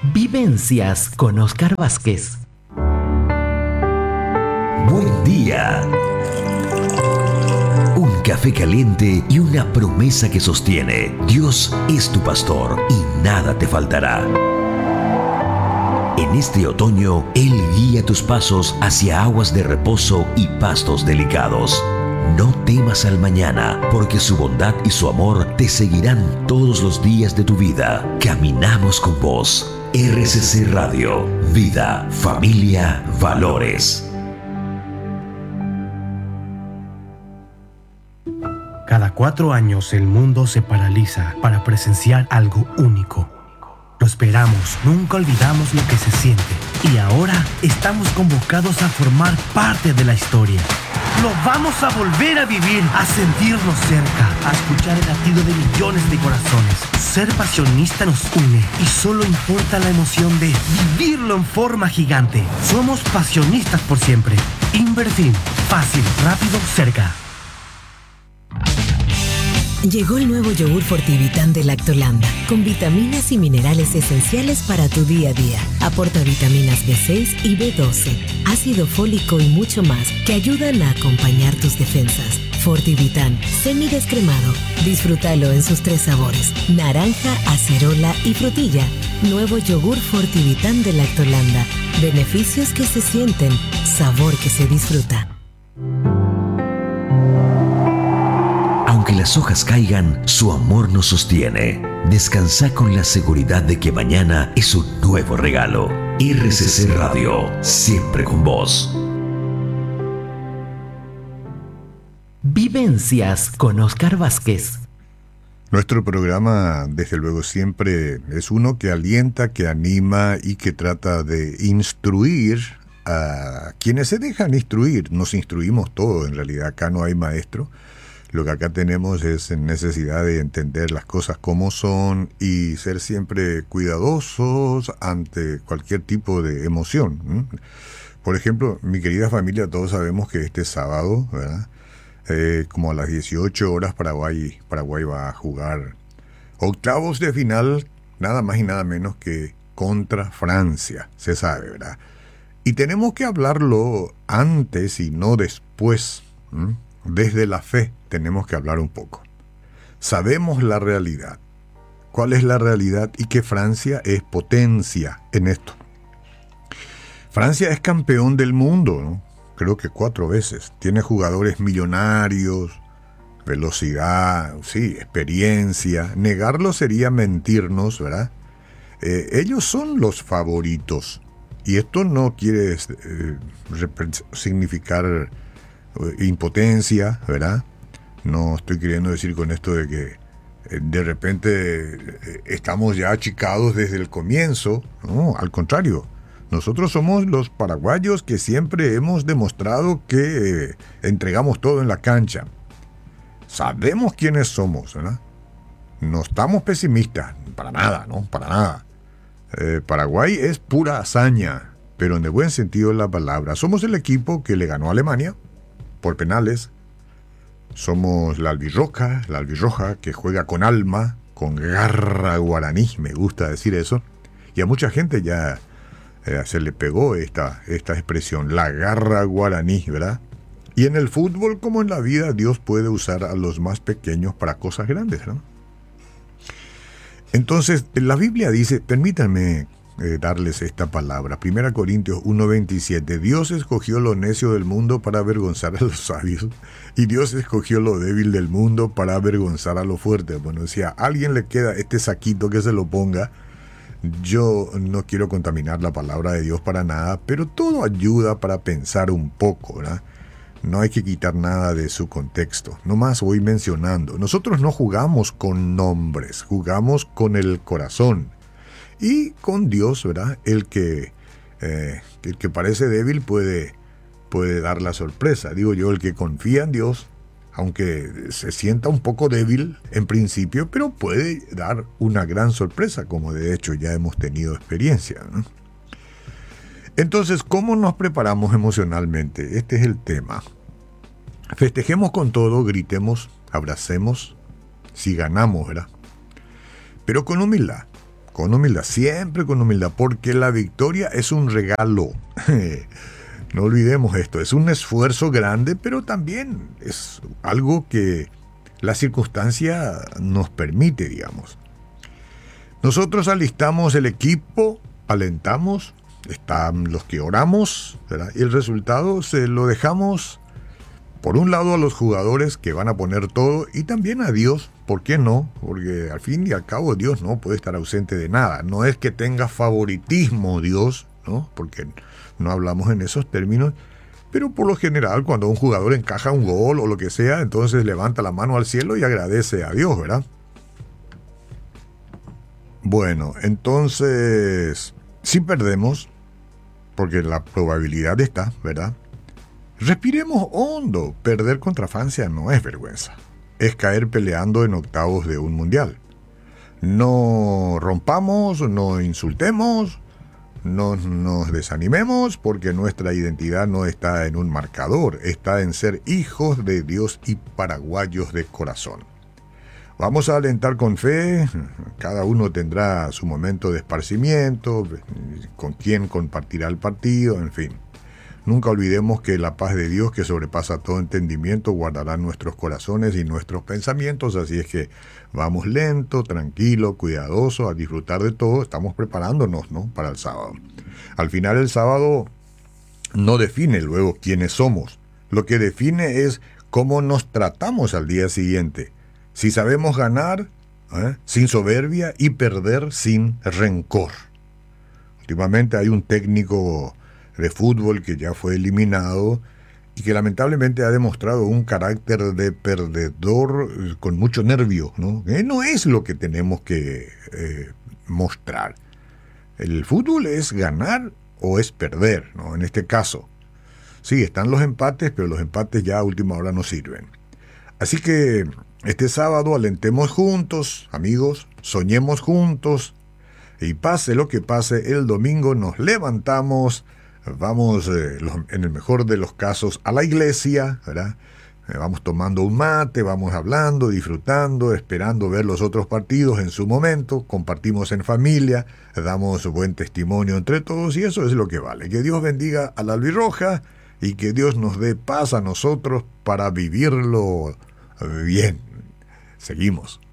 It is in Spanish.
Vivencias con Oscar Vázquez. Buen día. Un café caliente y una promesa que sostiene. Dios es tu pastor y nada te faltará. En este otoño, Él guía tus pasos hacia aguas de reposo y pastos delicados. No temas al mañana, porque su bondad y su amor te seguirán todos los días de tu vida. Caminamos con vos. RCC Radio. Vida, familia, valores. Cada 4 años el mundo se paraliza para presenciar algo único. Lo esperamos, nunca olvidamos lo que se siente. Y ahora estamos convocados a formar parte de la historia. Lo vamos a volver a vivir, a sentirnos cerca, a escuchar el latido de millones de corazones. Ser pasionista nos une y solo importa la emoción de vivirlo en forma gigante. Somos pasionistas por siempre. Invertir, fácil, rápido, cerca. Llegó el nuevo yogur Fortivitán de Lactolanda, con vitaminas y minerales esenciales para tu día a día. Aporta vitaminas B6 y B12, ácido fólico y mucho más que ayudan a acompañar tus defensas. Fortivitán, semidescremado. Disfrútalo en sus 3 sabores: naranja, acerola y frutilla. Nuevo yogur Fortivitán de Lactolanda. Beneficios que se sienten, sabor que se disfruta. Aunque las hojas caigan, su amor nos sostiene. Descansa con la seguridad de que mañana es un nuevo regalo. RCC Radio, siempre con vos. Vivencias con Oscar Vázquez. Nuestro programa, desde luego, siempre es uno que alienta, que anima y que trata de instruir a quienes se dejan instruir. Nos instruimos todos, en realidad. Acá no hay maestro. Lo que acá tenemos es necesidad de entender las cosas como son y ser siempre cuidadosos ante cualquier tipo de emoción. Por ejemplo, mi querida familia, todos sabemos que este sábado, ¿verdad? Como a las 18 horas, Paraguay va a jugar octavos de final, nada más y nada menos que contra Francia, se sabe, ¿verdad? Y tenemos que hablarlo antes y no después. Desde la fe tenemos que hablar un poco. Sabemos la realidad. ¿Cuál es la realidad? Y que Francia es potencia en esto. Francia es campeón del mundo, ¿no? Creo que 4 veces. Tiene jugadores millonarios, velocidad, sí, experiencia. Negarlo sería mentirnos, ¿verdad? Ellos son los favoritos. Y esto no quiere significar impotencia, ¿verdad? No estoy queriendo decir con esto de que de repente estamos ya achicados desde el comienzo. No, al contrario. Nosotros somos los paraguayos que siempre hemos demostrado que entregamos todo en la cancha. Sabemos quiénes somos, ¿verdad? No estamos pesimistas, para nada, ¿no? Para nada. Paraguay es pura hazaña, pero en el buen sentido de la palabra. Somos el equipo que le ganó a Alemania por penales. Somos la albirroja que juega con alma, con garra guaraní, me gusta decir eso. Y a mucha gente ya se le pegó esta expresión, la garra guaraní, ¿verdad? Y en el fútbol, como en la vida, Dios puede usar a los más pequeños para cosas grandes, ¿no? Entonces, la Biblia dice, permítanme darles esta palabra. 1 Corintios 1:27. Dios escogió lo necio del mundo para avergonzar a los sabios, y Dios escogió lo débil del mundo para avergonzar a lo fuerte. Bueno, si a alguien le queda este saquito, que se lo ponga. Yo no quiero contaminar la palabra de Dios para nada, pero todo ayuda para pensar un poco, ¿verdad? No hay que quitar nada de su contexto. Nomás voy mencionando. Nosotros no jugamos con nombres, jugamos con el corazón. Y con Dios, ¿verdad? El que parece débil puede dar la sorpresa. Digo yo, el que confía en Dios, aunque se sienta un poco débil en principio, pero puede dar una gran sorpresa, como de hecho ya hemos tenido experiencia, ¿no? Entonces, ¿cómo nos preparamos emocionalmente? Este es el tema. Festejemos con todo, gritemos, abracemos, si ganamos, ¿verdad? Pero con humildad, Con humildad, siempre con humildad, porque la victoria es un regalo. No olvidemos esto, es un esfuerzo grande, pero también es algo que la circunstancia nos permite, digamos. Nosotros alistamos el equipo, alentamos, están los que oramos, ¿verdad? Y el resultado se lo dejamos, por un lado, a los jugadores que van a poner todo y también a Dios. ¿Por qué no? Porque al fin y al cabo Dios no puede estar ausente de nada. No es que tenga favoritismo Dios, ¿no? Porque no hablamos en esos términos. Pero por lo general, cuando un jugador encaja un gol o lo que sea, entonces levanta la mano al cielo y agradece a Dios, ¿verdad? Bueno, entonces, si perdemos, porque la probabilidad está, ¿verdad? Respiremos hondo. Perder contra Francia no es vergüenza. Es caer peleando en octavos de un mundial. No rompamos, no insultemos, no nos desanimemos, porque nuestra identidad no está en un marcador, está en ser hijos de Dios y paraguayos de corazón. Vamos a alentar con fe, cada uno tendrá su momento de esparcimiento, con quién compartirá el partido, en fin. Nunca olvidemos que la paz de Dios, que sobrepasa todo entendimiento, guardará nuestros corazones y nuestros pensamientos, así es que vamos lento, tranquilo, cuidadoso, a disfrutar de todo. Estamos preparándonos, ¿no?, para el sábado. Al final, el sábado no define luego quiénes somos. Lo que define es cómo nos tratamos al día siguiente. Si sabemos ganar, sin soberbia, y perder sin rencor. Últimamente hay un técnico de fútbol que ya fue eliminado y que lamentablemente ha demostrado un carácter de perdedor con mucho nervio, ¿no? No es lo que tenemos que mostrar. El fútbol es ganar o es perder, ¿no? En este caso. Sí, están los empates, pero los empates ya a última hora no sirven. Así que este sábado alentemos juntos, amigos, soñemos juntos, y pase lo que pase, el domingo nos levantamos, vamos, en el mejor de los casos, a la iglesia, ¿verdad? Vamos tomando un mate, vamos hablando, disfrutando, esperando ver los otros partidos en su momento, compartimos en familia, damos buen testimonio entre todos, y eso es lo que vale. Que Dios bendiga a la albirroja y que Dios nos dé paz a nosotros para vivirlo bien. Seguimos.